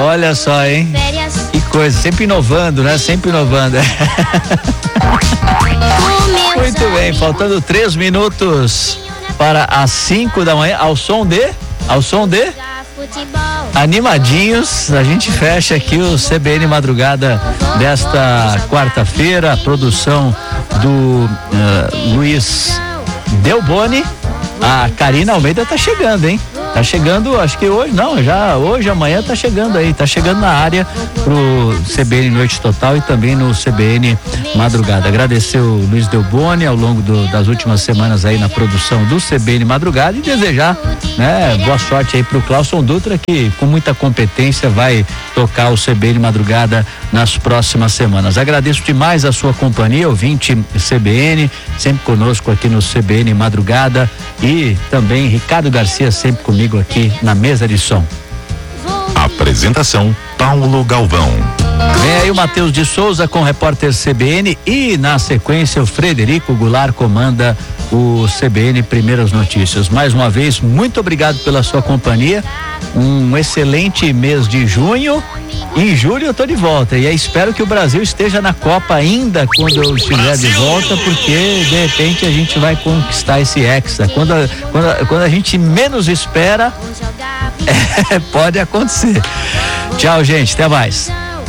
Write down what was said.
Olha só, hein? Que coisa, sempre inovando, né? Sempre inovando. Muito bem, faltando 3 minutos para as 5 da manhã, ao som de Animadinhos, a gente fecha aqui o CBN Madrugada desta quarta-feira, a produção do Luiz Delboni. A Karina Almeida tá chegando, hein? Tá chegando, acho que hoje, não, já hoje, amanhã tá chegando aí, tá chegando na área pro CBN Noite Total e também no CBN Madrugada. Agradecer o Luiz Delboni ao longo das últimas semanas aí na produção do CBN Madrugada e desejar, né, boa sorte aí pro Clauson Dutra, que com muita competência vai tocar o CBN Madrugada nas próximas semanas. Agradeço demais a sua companhia, ouvinte CBN, sempre conosco aqui no CBN Madrugada, e também Ricardo Garcia sempre comigo aqui na mesa de som. Apresentação Paulo Galvão. Vem aí o Matheus de Souza com o repórter CBN e na sequência o Frederico Goulart comanda o CBN Primeiras Notícias. Mais uma vez, muito obrigado pela sua companhia, um excelente mês de junho. Em julho eu tô de volta e espero que o Brasil esteja na Copa ainda quando eu estiver de volta, porque de repente a gente vai conquistar esse hexa. Quando a gente menos espera, pode acontecer. Tchau, gente, até mais.